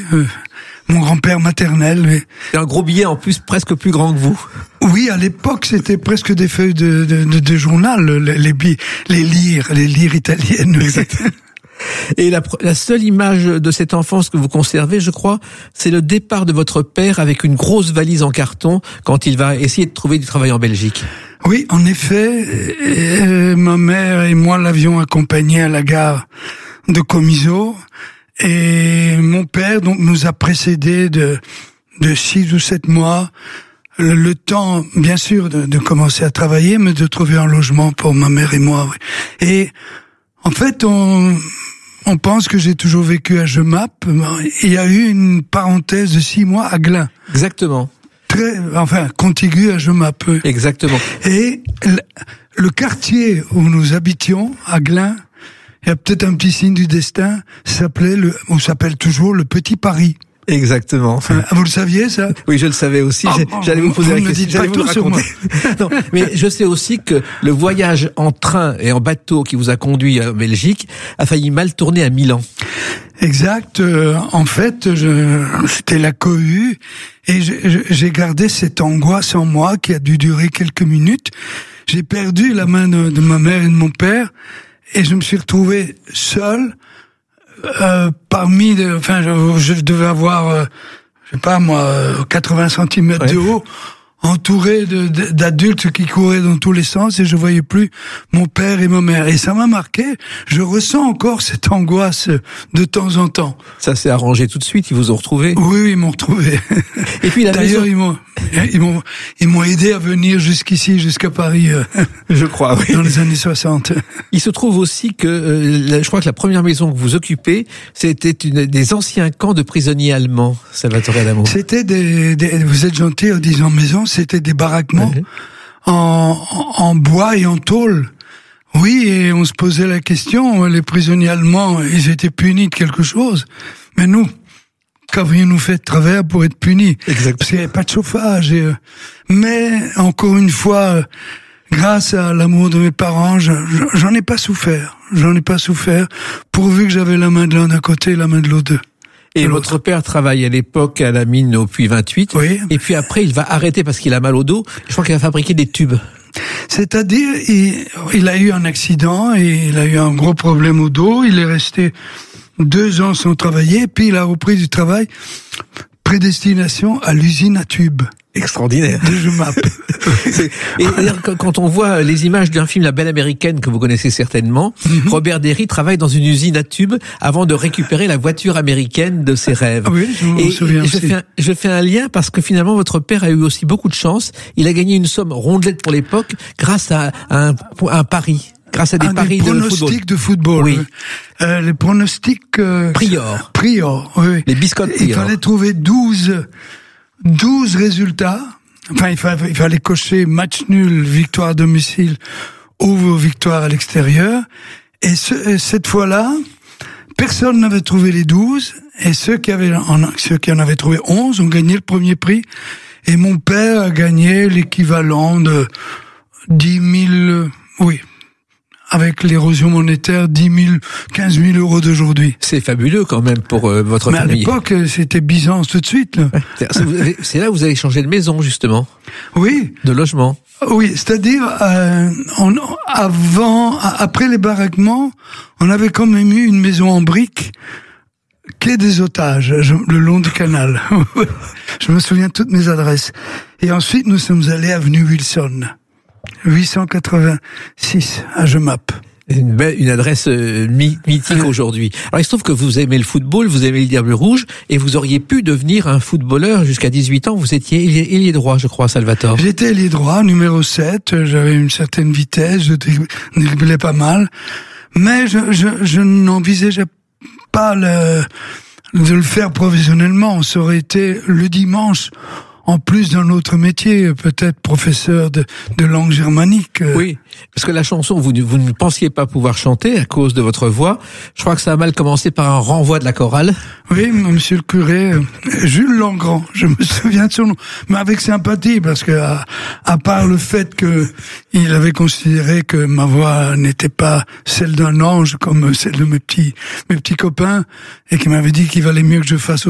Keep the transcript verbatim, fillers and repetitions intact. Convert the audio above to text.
euh, mon grand-père maternel. Oui. C'est un gros billet en plus, presque plus grand que vous. Oui, à l'époque, c'était presque des feuilles de, de, de, de journal, les, les, billes, les lyres, les lyres italiennes. Exactement. Et la, la seule image de cette enfance que vous conservez, je crois, c'est le départ de votre père avec une grosse valise en carton quand il va essayer de trouver du travail en Belgique. Oui, en effet, euh, ma mère et moi l'avions accompagné à la gare de Comiso et mon père donc nous a précédés de de six ou sept mois, le, le temps bien sûr de, de commencer à travailler, mais de trouver un logement pour ma mère et moi. Oui. Et en fait, on on pense que j'ai toujours vécu à Jemappes. Il y a eu une parenthèse de six mois à Glun. Exactement. Très, enfin, contigu à Jemappes. Exactement. Et le, le quartier où nous habitions, à Glun, il y a peut-être un petit signe du destin, s'appelait le, ou s'appelle toujours le Petit Paris. Exactement. Hein, vous le saviez, ça? Oui, je le savais aussi. Oh, J'allais vous poser vous la question. J'allais vous le raconter. Non, mais je sais aussi que le voyage en train et en bateau qui vous a conduit en Belgique a failli mal tourner à Milan. Exact. Euh, en fait, je, c'était la cohue et je, je, j'ai gardé cette angoisse en moi qui a dû durer quelques minutes. J'ai perdu la main de, de ma mère et de mon père et je me suis retrouvé seul. Euh, parmi, de, enfin, je, je devais avoir, euh, je sais pas moi, quatre-vingts centimètres ouais. de haut, entouré de, de, d'adultes qui couraient dans tous les sens et je voyais plus mon père et ma mère. Et ça m'a marqué. Je ressens encore cette angoisse de temps en temps. Ça s'est arrangé tout de suite. Ils vous ont retrouvé. Oui, oui, ils m'ont retrouvé. Et puis la d'ailleurs, maison... ils m'ont, ils m'ont, ils m'ont aidé à venir jusqu'ici, jusqu'à Paris. Euh, je crois, oui. Dans les années soixante. Il se trouve aussi que, euh, je crois que la première maison que vous occupez, c'était une des anciens camps de prisonniers allemands. Salvatore Adamo. C'était des, des, vous êtes gentil en disant maison. C'était des baraquements mmh. en, en, en bois et en tôle. Oui, et on se posait la question, les prisonniers allemands, ils étaient punis de quelque chose. Mais nous, qu'avions-nous fait de travers pour être punis? Exactement. Parce qu'il n'y avait pas de chauffage. Et, mais, encore une fois, grâce à l'amour de mes parents, je, j'en ai pas souffert. J'en ai pas souffert, pourvu que j'avais la main de l'un d'un côté et la main de l'autre. Et votre père travaille à l'époque à la mine au Puy vingt-huit. Oui. Et puis après, il va arrêter parce qu'il a mal au dos. Je crois qu'il va fabriquer des tubes. C'est-à-dire, il, il a eu un accident et il a eu un gros problème au dos. Il est resté deux ans sans travailler. Puis il a repris du travail. Prédestination à l'usine à tubes. Extraordinaire. De Jemappes. Et quand on voit les images d'un film La Belle Américaine que vous connaissez certainement, mm-hmm. Robert Derry travaille dans une usine à tubes avant de récupérer la voiture américaine de ses rêves. Ah oui, je me souviens je aussi. Fais un, je fais un lien parce que finalement votre père a eu aussi beaucoup de chance. Il a gagné une somme rondelette pour l'époque grâce à un, un pari. Grâce à des ah, paris des de football. pronostics de football. Oui. Euh, les pronostics... Euh, Prior. Prior, oui. Les biscottes Prior. Il fallait trouver douze, douze résultats. Enfin, il fallait, il fallait cocher match nul, victoire à domicile ou victoire à l'extérieur. Et, ce, et cette fois-là, personne n'avait trouvé les douze. Et ceux qui avaient, en, ceux qui en avaient trouvé onze ont gagné le premier prix. Et mon père a gagné l'équivalent de dix mille... Oui. Avec l'érosion monétaire, dix mille, quinze mille euros d'aujourd'hui. C'est fabuleux quand même pour euh, votre Mais famille. Mais à l'époque, c'était Byzance tout de suite. Là. Ouais. C'est là où vous avez changé de maison, justement. Oui. De logement. Oui, c'est-à-dire, euh, on, avant, après les baraquements, on avait quand même eu une maison en briques, quai des Otages, je, le long du canal. Je me souviens de toutes mes adresses. Et ensuite, nous sommes allés avenue Wilson. huit cent quatre-vingt-six à Jemappes. Une belle, une adresse euh, mythique aujourd'hui. Alors il se trouve que vous aimez le football, vous aimez le Diable Rouge, et vous auriez pu devenir un footballeur jusqu'à dix-huit ans. Vous étiez ailier droit, je crois, Salvatore. J'étais ailier droit, numéro sept. J'avais une certaine vitesse, je driblais pas mal, mais je, je, je n'envisageais pas le, de le faire professionnellement. Ça aurait été le dimanche. En plus d'un autre métier, peut-être professeur de, de langue germanique. Oui, parce que la chanson, vous, vous ne pensiez pas pouvoir chanter à cause de votre voix. Je crois que ça a mal commencé par un renvoi de la chorale. Oui, monsieur le curé, Jules Langrand, je me souviens de son nom, mais avec sympathie, parce que à, à part le fait que il avait considéré que ma voix n'était pas celle d'un ange comme celle de mes petits, mes petits copains, et qu'il m'avait dit qu'il valait mieux que je fasse